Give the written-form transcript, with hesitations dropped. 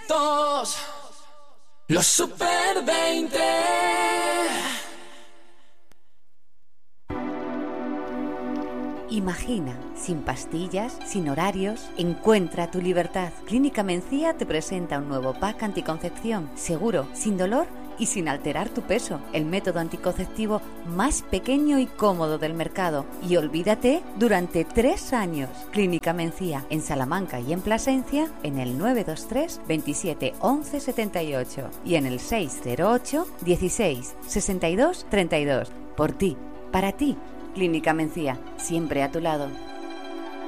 éxitos, los Super 20. Imagina, sin pastillas, sin horarios, encuentra tu libertad. Clínica Mencía te presenta un nuevo pack anticoncepción, seguro, sin dolor y sin alterar tu peso. El método anticonceptivo más pequeño y cómodo del mercado. Y olvídate durante 3 años. Clínica Mencía, en Salamanca y en Plasencia, en el 923 27 11 78 y en el 608 16 62 32. Por ti, para ti. Clínica Mencía, siempre a tu lado.